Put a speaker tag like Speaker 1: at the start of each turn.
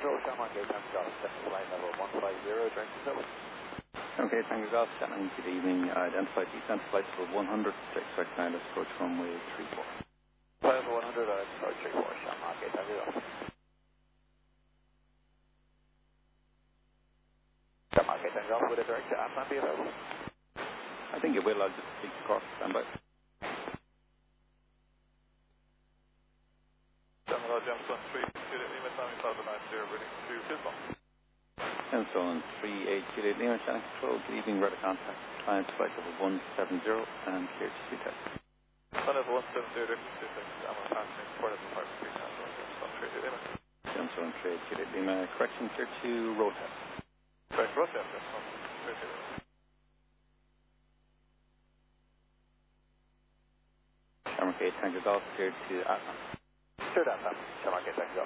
Speaker 1: Shamrock Gate, Tango Golf, flight level 150, direct to Philly.
Speaker 2: Okay, Tango Golf, Shannon, good evening. Identified descent flight level 100, expect now to approach runway 34.
Speaker 1: Flight level 100, approach 34, Shamrock Gate, Tango Golf. Shamrock Gate, Tango Golf, would a direct to Afghan be available?
Speaker 2: I think it will, I'll just speak across standby.
Speaker 1: Terminal Gemstone 3, Juliet Lima, Tommy Cloud 90, reading to Piston.
Speaker 2: Gemstone 38, Juliet Lima, Shannon Control, good evening, radar contact, client flight level 170, and clear to sea test.
Speaker 1: Flight level 170, direct to sea test, I'm on passing, port of the park, Gemstone 3, Juliet Lima.
Speaker 2: Gemstone 3, Juliet Lima, correction, clear to road test.
Speaker 1: Correct, road test, Gemstone 3, Juliet Lima.
Speaker 2: Shamrock Gate, Tango Golf, cleared to Atman.
Speaker 1: Cleared Atman, Shamrock Gate, Tango Golf.